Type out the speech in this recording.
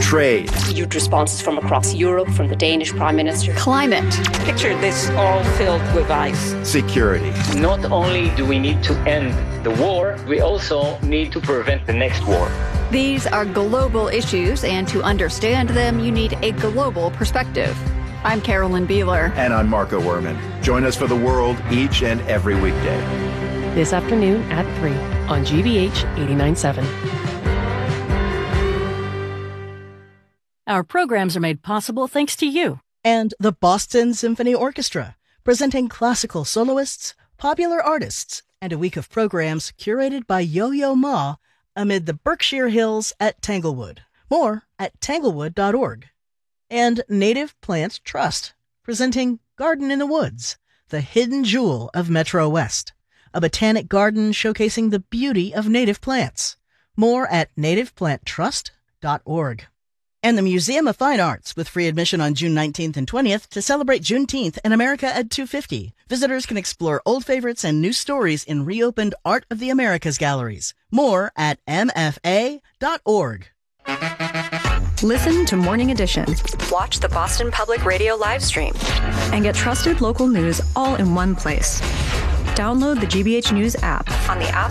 Trade. Huge responses from across Europe, from the Danish Prime Minister. Climate. Picture this all filled with ice. Security. Not only do we need to end the war, we also need to prevent the next war. These are global issues, and to understand them, you need a global perspective. I'm Carolyn Beeler. And I'm Marco Werman. Join us for The World each and every weekday. This afternoon at 3 on GBH 89.7. Our programs are made possible thanks to you. And the Boston Symphony Orchestra, presenting classical soloists, popular artists, and a week of programs curated by Yo-Yo Ma amid the Berkshire Hills at Tanglewood. More at tanglewood.org. And Native Plants Trust, presenting Garden in the Woods, the hidden jewel of Metro West, a botanic garden showcasing the beauty of native plants. More at nativeplanttrust.org. And the Museum of Fine Arts, with free admission on June 19th and 20th to celebrate Juneteenth and America at 250. Visitors can explore old favorites and new stories in reopened Art of the Americas galleries. More at mfa.org. Listen to Morning Edition. Watch the Boston Public Radio live stream. And get trusted local news all in one place. Download the GBH News app on the App